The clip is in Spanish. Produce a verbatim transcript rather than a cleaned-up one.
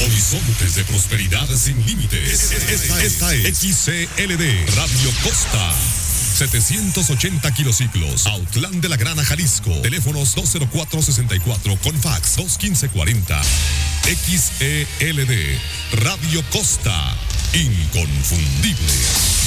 Horizontes de prosperidad sin límites. Esta, esta es X C L D Radio Costa. setecientos ochenta kilociclos, Autlán de la Grana, Jalisco. Teléfonos dos cero cuatro sesenta y cuatro con fax dos quince cuarenta. X E L D Radio Costa, inconfundible.